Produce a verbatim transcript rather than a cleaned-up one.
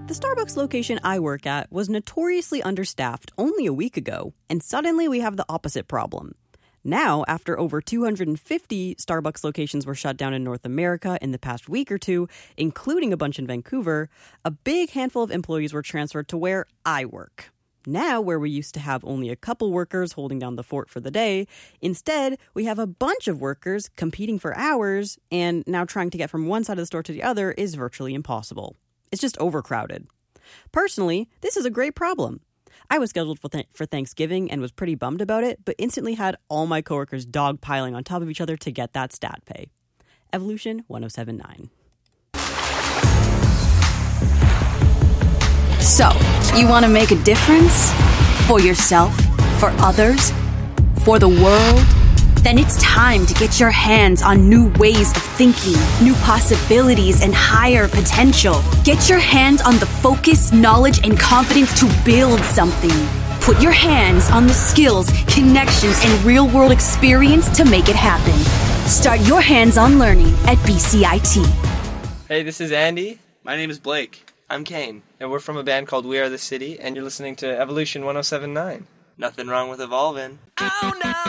The Starbucks location I work at was notoriously understaffed only a week ago, and suddenly we have the opposite problem. Now, after over two hundred fifty Starbucks locations were shut down in North America in the past week or two, including a bunch in Vancouver, a big handful of employees were transferred to where I work. Now, where we used to have only a couple workers holding down the fort for the day, instead, we have a bunch of workers competing for hours, and now trying to get from one side of the store to the other is virtually impossible. It's just overcrowded. Personally, this is a great problem. I was scheduled for, th- for Thanksgiving and was pretty bummed about it, but instantly had all my coworkers dogpiling on top of each other to get that stat pay. Evolution ten seventy-nine. So, you want to make a difference? For yourself? For others? For the world? Then it's time to get your hands on new ways of thinking, new possibilities, and higher potential. Get your hands on the focus, knowledge, and confidence to build something. Put your hands on the skills, connections, and real-world experience to make it happen. Start your hands-on learning at B C I T. Hey, this is Andy. My name is Blake. I'm Kane, and we're from a band called We Are the City, and you're listening to Evolution ten seventy-nine. Nothing wrong with evolving. Oh no!